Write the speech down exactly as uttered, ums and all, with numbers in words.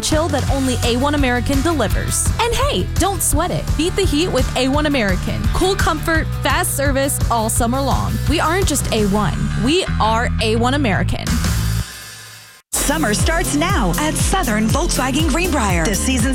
chill that only A one American delivers. And hey, don't sweat it. Beat the heat with A one American. Cool comfort, fast service all summer long. We aren't just A one. We are A one American. Summer starts now at Southern Volkswagen Greenbrier. The season